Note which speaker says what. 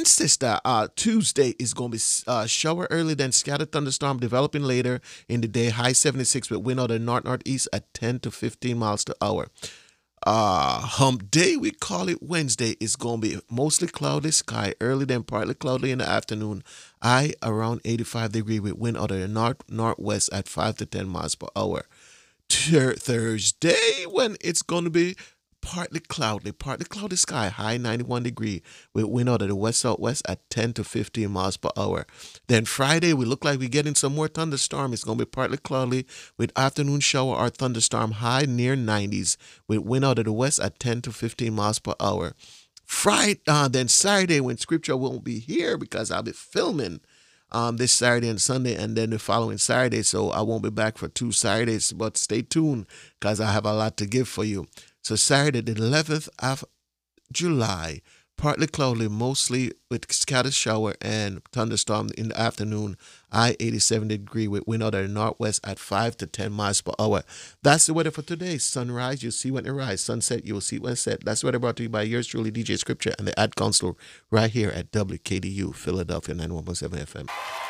Speaker 1: sister, Tuesday is going to be shower early, then scattered thunderstorm developing later in the day. High 76 with wind out of northeast at 10 to 15 miles per hour. Hump day, we call it Wednesday, is going to be mostly cloudy sky early, then partly cloudy in the afternoon. High around 85 degrees with wind out of the northwest at 5 to 10 miles per hour. Thursday, when it's going to be partly cloudy sky, high 91 degrees with wind out of the west southwest at 10 to 15 miles per hour. Then Friday, we look like we're getting some more thunderstorm. It's going to be partly cloudy with afternoon shower or thunderstorm, high near 90s with wind out of the west at 10 to 15 miles per hour. Then Saturday, when scripture won't be here because I'll be filming this Saturday and Sunday, and then the following Saturday, so I won't be back for 2 Saturdays, but stay tuned because I have a lot to give for you. So Saturday, the 11th of July, partly cloudy, mostly with scattered shower and thunderstorm in the afternoon, high 87 degrees with wind out of the northwest at 5 to 10 miles per hour. That's the weather for today. Sunrise, you'll see when it rise. Sunset, you'll see when it set. That's the weather brought to you by yours truly, DJ Scripture, and the ad counselor right here at WKDU, Philadelphia 91.7 FM.